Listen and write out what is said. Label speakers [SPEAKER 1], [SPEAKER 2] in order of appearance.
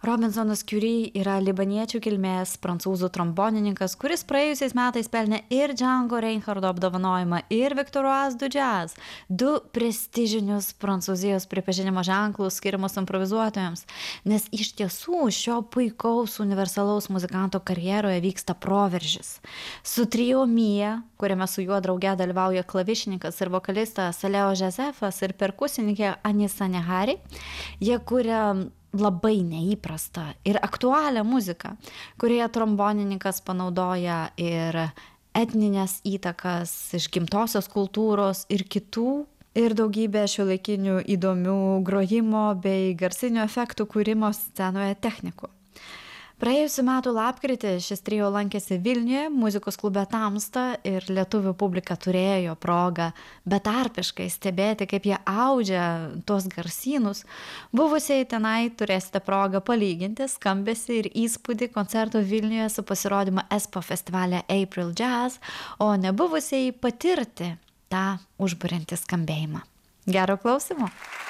[SPEAKER 1] Robinsonas Curie yra libaniečių kilmės prancūzų trombonininkas, kuris praėjusiais metais pelnė ir Django Reinhardo apdovanojimą, ir Victoires du Jazz, du prestižinius Prancūzijos pripažinimo ženklus skiriamus improvizuotojams, nes iš tiesų šio puikaus universalaus muzikanto karjeroje vyksta proveržis. Su trio Mia, kuriame su juo drauge dalyvauja klavišininkas ir vokalistas Leo Josefas ir perkusininkė Anisa Nehari, jie kuria labai neįprastą ir aktualią muziką, kurioje trombonininkas panaudoja ir etninės įtakas iš gimtosios kultūros ir kitų, ir daugybę šiuolaikinių įdomių grojimo bei garsinių efektų kūrimo scenoje technikų. Praėjusiu metu lapkritį šis trio lankėsi Vilniuje, muzikos klube Tamsta, ir lietuvių publika turėjo progą betarpiškai stebėti, kaip jie audžia tos garsynus. Buvusiai tenai turėsite progą palyginti skambesį ir įspūdį koncerto Vilniuje su pasirodymu ESPO festivalė April Jazz, o nebuvusiai patirti tą užburiantį skambėjimą. Gero klausimo!